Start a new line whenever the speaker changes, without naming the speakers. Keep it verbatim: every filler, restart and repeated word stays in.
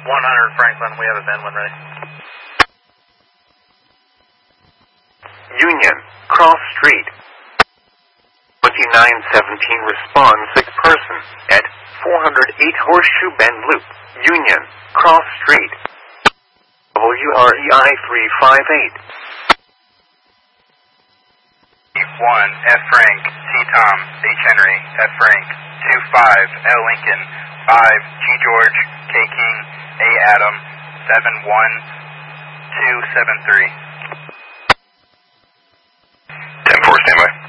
one hundred Franklin, we have a bend when ready.
Union, Cross Street. twenty-nine seventeen responds sick person at four oh eight Horseshoe Bend Loop, Union, Cross Street. W R E I three five eight.
one, F Frank, T Tom, H Henry, F Frank, two five, L Lincoln, five, G George, K King, A Adam, seven one, two seven three.
ten four, standby.